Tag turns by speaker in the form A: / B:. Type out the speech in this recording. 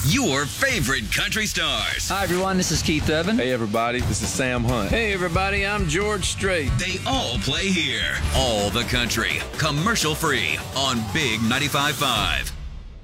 A: your favorite country stars.
B: Hi, everyone. This is Keith Urban.
C: Hey, everybody. This is Sam Hunt.
D: Hey, everybody. I'm George Strait.
A: They all play here. All the country, commercial free on Big 95.5.